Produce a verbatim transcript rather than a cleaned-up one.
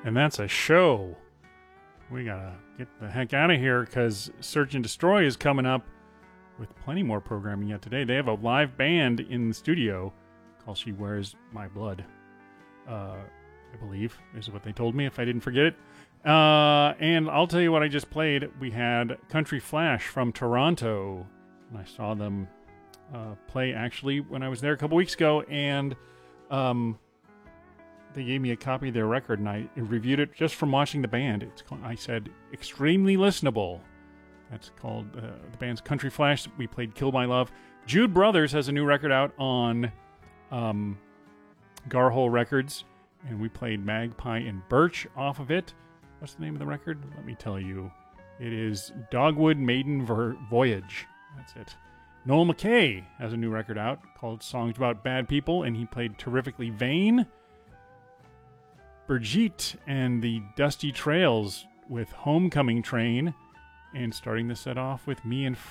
And that's a show. We gotta get the heck out of here because Search and Destroy is coming up with plenty more programming yet today. They have a live band in the studio called She Wears My Blood. Uh, I believe is what they told me if I didn't forget it. Uh, and I'll tell you what I just played. We had Country Flash from Toronto. And I saw them uh, play actually when I was there a couple weeks ago. And um, they gave me a copy of their record and I reviewed it just from watching the band. It's called, I said, extremely listenable. That's called, uh, the band's Country Flash. We played Kill My Love. Jude Brothers has a new record out on um, Garhole Records. And we played Magpie and Birch off of it. What's the name of the record? Let me tell you. It is Dogwood Maiden Ver- Voyage. That's it. Noel McKay has a new record out called Songs About Bad People, and he played Terrifically Vain. Brigitte and the Dusty Trails with Homecoming Train. And starting the set off with Me and